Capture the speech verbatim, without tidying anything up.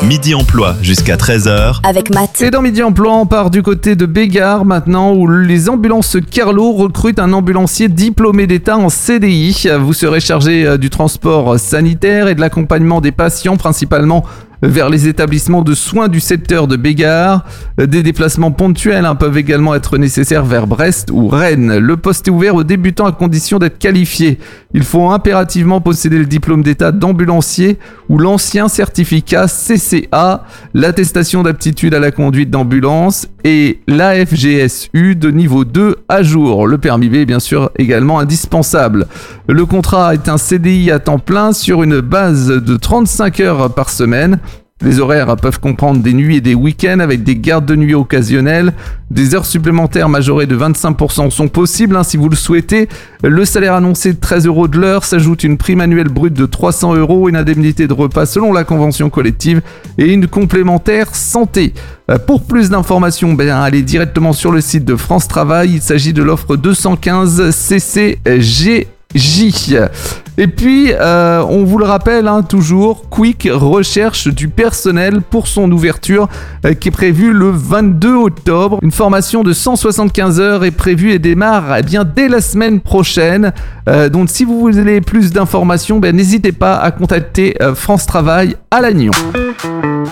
Midi Emploi jusqu'à treize heures. Avec Matt. Et dans Midi Emploi, on part du côté de Bégard maintenant, où les ambulances Carlo recrutent un ambulancier diplômé d'État en C D I. Vous serez chargé du transport sanitaire et de l'accompagnement des patients, principalement vers les établissements de soins du secteur de Bégard. Des déplacements ponctuels hein, peuvent également être nécessaires vers Brest ou Rennes. Le poste est ouvert aux débutants à condition d'être qualifiés. Il faut impérativement posséder le diplôme d'état d'ambulancier ou l'ancien certificat C C A, l'attestation d'aptitude à la conduite d'ambulance et l'A F G S U de niveau deux à jour. Le permis B est bien sûr également indispensable. Le contrat est un C D I à temps plein sur une base de trente-cinq heures par semaine. Les horaires peuvent comprendre des nuits et des week-ends avec des gardes de nuit occasionnelles. Des heures supplémentaires majorées de vingt-cinq pour cent sont possibles hein, si vous le souhaitez. Le salaire annoncé de treize euros de l'heure s'ajoute une prime annuelle brute de trois cents euros, une indemnité de repas selon la convention collective et une complémentaire santé. Pour plus d'informations, ben, allez directement sur le site de France Travail. Il s'agit de l'offre deux cent quinze C C G J. Et puis, euh, on vous le rappelle, hein, toujours, Quick recherche du personnel pour son ouverture euh, qui est prévue le vingt-deux octobre. Une formation de cent soixante-quinze heures est prévue et démarre eh bien, dès la semaine prochaine. Euh, donc, si vous voulez plus d'informations, ben, n'hésitez pas à contacter euh, France Travail à Lannion.